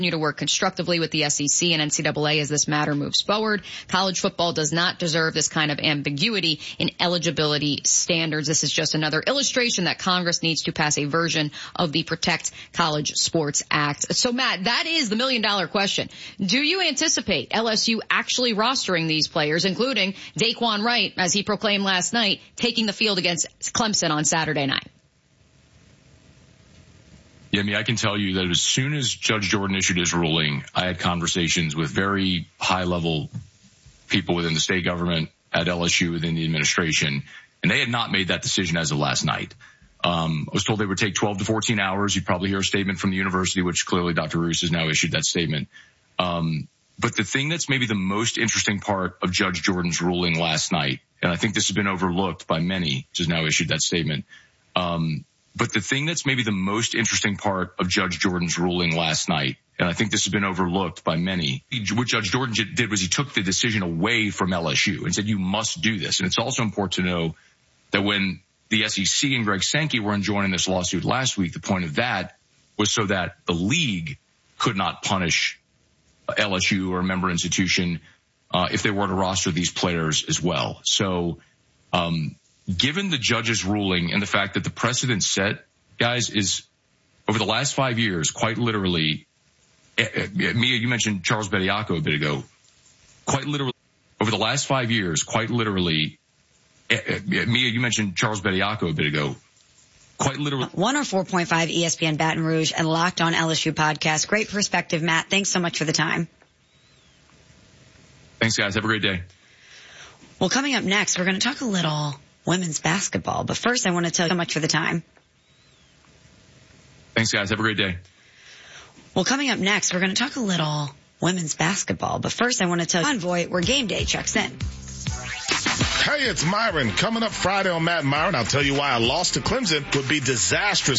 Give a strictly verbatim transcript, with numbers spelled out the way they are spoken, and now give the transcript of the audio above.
to work constructively with the S E C and N C double A as this matter moves forward. College football does not deserve this kind of ambiguity in eligibility standards. This is just another illustration that Congress needs to pass a version of the Protect College Sports Act. So, Matt, that is the million dollar question. Do you anticipate L S U actually rostering these players, including Daquan Wright, as he proclaimed last night, taking the field against Clemson on Saturday night? Yeah, I mean, I can tell you that as soon as Judge Jordan issued his ruling, I had conversations with very high-level people within the state government, at L S U, within the administration, and they had not made that decision as of last night. Um, I was told they would take twelve to fourteen hours. You'd probably hear a statement from the university, which clearly Doctor Roos has now issued that statement. Um, but the thing that's maybe the most interesting part of Judge Jordan's ruling last night, and I think this has been overlooked by many, which has now issued that statement, um, But the thing that's maybe the most interesting part of Judge Jordan's ruling last night, and I think this has been overlooked by many, what Judge Jordan did was he took the decision away from L S U and said, you must do this. And it's also important to know that when the S E C and Greg Sankey were enjoining this lawsuit last week, the point of that was so that the league could not punish L S U or a member institution uh, if they were to roster these players as well. So, um, given the judge's ruling and the fact that the precedent set, guys, is over the last five years, quite literally, uh, Mia, you mentioned Charles Bediako a bit ago, quite literally, over the last five years, quite literally, uh, Mia, you mentioned Charles Bediako a bit ago, quite literally. one oh four point five E S P N Baton Rouge and Locked On L S U podcast. Great perspective, Matt. Thanks so much for the time. Thanks, guys. Have a great day. Well, coming up next, we're going to talk a little women's basketball. But first, I want to tell you so much for the time. Thanks, guys. Have a great day. Well, coming up next, we're going to talk a little women's basketball. But first, I want to tell you, Envoy, where Game Day checks in. Hey, it's Myron. Coming up Friday on Matt and Myron, I'll tell you why a loss to Clemson would be disastrous